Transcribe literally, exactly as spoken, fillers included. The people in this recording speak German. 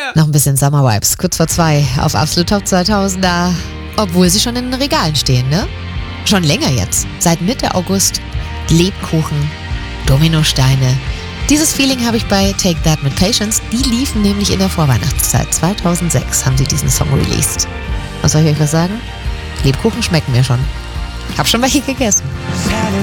Noch ein bisschen Summer Vibes, kurz vor zwei auf Absolut Top zweitausender, obwohl sie schon in den Regalen stehen, ne? Schon länger jetzt, seit Mitte August. Lebkuchen, Dominosteine. Dieses Feeling habe ich bei Take That mit Patience. Die liefen nämlich in der Vorweihnachtszeit. zweitausendsechs haben sie diesen Song released. Und soll ich euch was sagen? Lebkuchen schmecken mir schon. Hab schon welche gegessen.